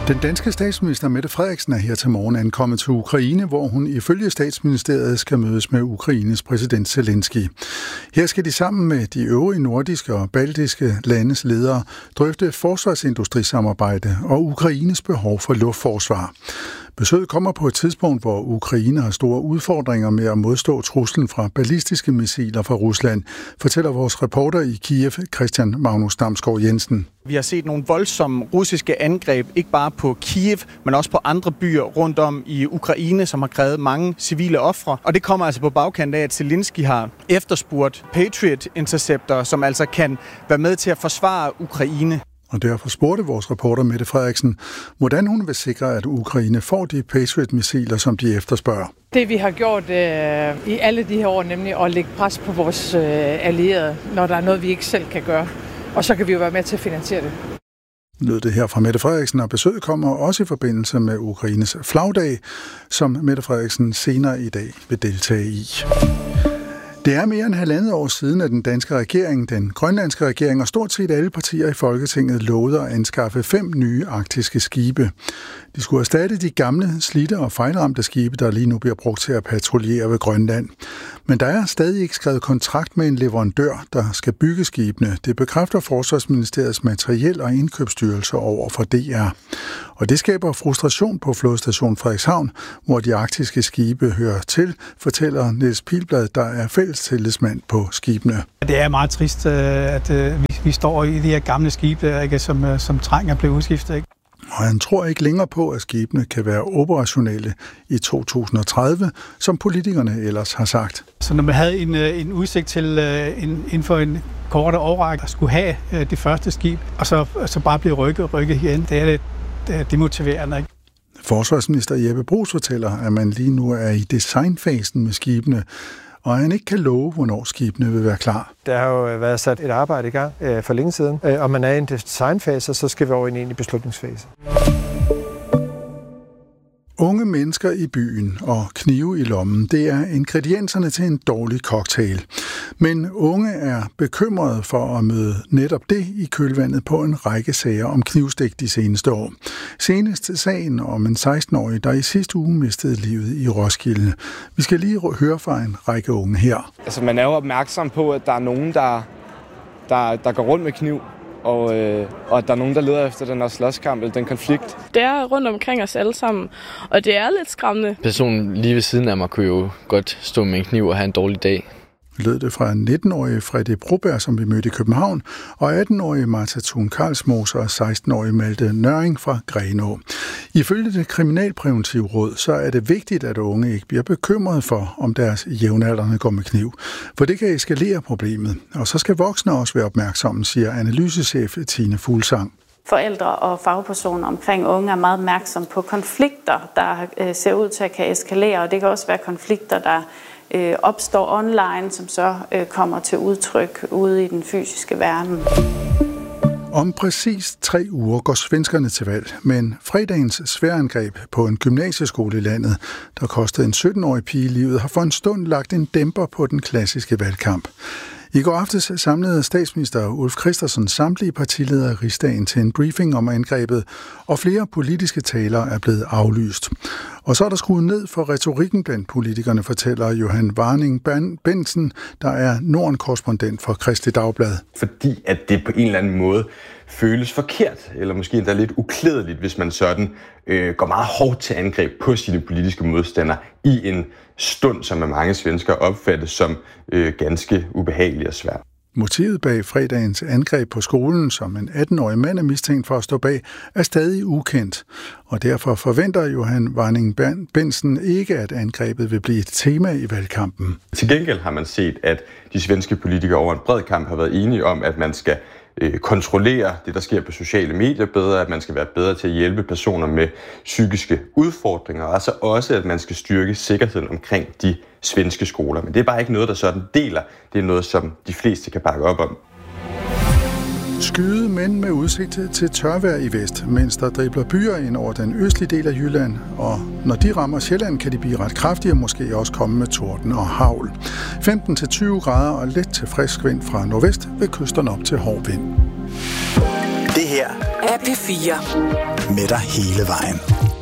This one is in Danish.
Den danske statsminister Mette Frederiksen er her til morgen ankommet til Ukraine, hvor hun ifølge statsministeriet skal mødes med Ukraines præsident Zelensky. Her skal de sammen med de øvrige nordiske og baltiske landes ledere drøfte forsvarsindustrisamarbejde og Ukraines behov for luftforsvar. Besøget kommer på et tidspunkt, hvor Ukraine har store udfordringer med at modstå truslen fra ballistiske missiler fra Rusland, fortæller vores reporter i Kiev, Christian Magnus Damsgaard Jensen. Vi har set nogle voldsomme russiske angreb, ikke bare på Kiev, men også på andre byer rundt om i Ukraine, som har krævet mange civile ofre. Og det kommer altså på bagkant af, at Zelensky har efterspurgt Patriot Interceptor, som altså kan være med til at forsvare Ukraine. Og derfor spurgte vores reporter Mette Frederiksen, hvordan hun vil sikre, at Ukraine får de Patriot-missiler, som de efterspørger. Det vi har gjort i alle de her år, nemlig at lægge pres på vores allierede, når der er noget, vi ikke selv kan gøre. Og så kan vi jo være med til at finansiere det. Lød det her fra Mette Frederiksen, og besøget kommer også i forbindelse med Ukraines flagdag, som Mette Frederiksen senere i dag vil deltage i. Det er mere end 1,5 år siden, at den danske regering, den grønlandske regering og stort set alle partier i Folketinget lovede at anskaffe 5 nye arktiske skibe. De skulle erstatte de gamle, slidte og fejlramte skibe, der lige nu bliver brugt til at patruljere ved Grønland. Men der er stadig ikke skrevet kontrakt med en leverandør, der skal bygge skibene. Det bekræfter Forsvarsministeriets materiel- og indkøbsstyrelse over for DR. Og det skaber frustration på flådestation Frederikshavn, hvor de arktiske skibe hører til, fortæller Niels Pilblad, der er fælles tillidsmand på skibene. Det er meget trist, at vi står i de her gamle skibe, ikke, som trænger at blive udskiftet. Ikke? Og han tror ikke længere på, at skibene kan være operationelle i 2030, som politikerne ellers har sagt. Så når man havde en udsigt til inden for en kortere årrække at skulle have det første skib, og så bare blive rykket igen, det er lidt demotiverende. Ikke? Forsvarsminister Jeppe Bruus fortæller, at man lige nu er i designfasen med skibene, og han ikke kan love, hvornår skibene vil være klar. Der har jo været sat et arbejde i gang for længe siden, og man er i en designfase, så skal vi over i en beslutningsfase. Unge mennesker i byen og knive i lommen, det er ingredienserne til en dårlig cocktail. Men unge er bekymrede for at møde netop det i kølvandet på en række sager om knivstik de seneste år. Senest sagen om en 16-årig, der i sidste uge mistede livet i Roskilde. Vi skal lige høre fra en række unge her. Altså, man er jo opmærksom på, at der er nogen, der går rundt med kniv. Og at der er nogen, der leder efter den her slåskamp eller den konflikt. Det er rundt omkring os alle sammen, og det er lidt skræmmende. Personen lige ved siden af mig kunne jo godt stå med en kniv og have en dårlig dag. Lød det fra 19-årige Fredrik Broberg, som vi mødte i København, og 18-årige Martha Thun Karlsmose og 16-årige Malte Nøring fra Grenaa. Ifølge det kriminalpræventive råd, så er det vigtigt, at unge ikke bliver bekymret for, om deres jævnaldrende går med kniv. For det kan eskalere problemet, og så skal voksne også være opmærksomme, siger analysechef Tine Fuglsang. Forældre og fagpersoner omkring unge er meget opmærksomme på konflikter, der ser ud til at kan eskalere, og det kan også være konflikter, der opstår online, som så kommer til udtryk ude i den fysiske verden. Om præcis 3 uger går svenskerne til valg, men fredagens sværangreb på en gymnasieskole i landet, der kostede en 17-årig pige livet, har for en stund lagt en dæmper på den klassiske valgkamp. I går aftes samlede statsminister Ulf Kristersson samtlige partiledere i Rigsdagen til en briefing om angrebet, og flere politiske taler er blevet aflyst. Og så er der skruet ned for retorikken blandt politikerne, fortæller Johan Warning Bensen, der er Norden-korrespondent for Kristi Dagblad. Fordi at det på en eller anden måde føles forkert, eller måske endda lidt uklædeligt, hvis man sådan går meget hårdt til angreb på sine politiske modstandere i en stund, som af mange svenskere opfattes som ganske ubehagelig og svær. Motivet bag fredagens angreb på skolen, som en 18-årig mand er mistænkt for at stå bag, er stadig ukendt. Og derfor forventer Johan Warning Bensen ikke, at angrebet vil blive et tema i valgkampen. Til gengæld har man set, at de svenske politikere over en bred kamp har været enige om, at man skal kontrollere det, der sker på sociale medier bedre, at man skal være bedre til at hjælpe personer med psykiske udfordringer, og så også, at man skal styrke sikkerheden omkring de svenske skoler. Men det er bare ikke noget, der sådan deler. Det er noget, som de fleste kan bakke op om. Skyde, men med udsigt til tørvejr i vest, mens der dribler byer ind over den østlige del af Jylland. Og når de rammer Sjælland, kan de blive ret kraftige og måske også komme med torden og hagl. 15-20 grader og let til frisk vind fra nordvest ved kysterne op til hård vind. Det her af P4. Med dig hele vejen.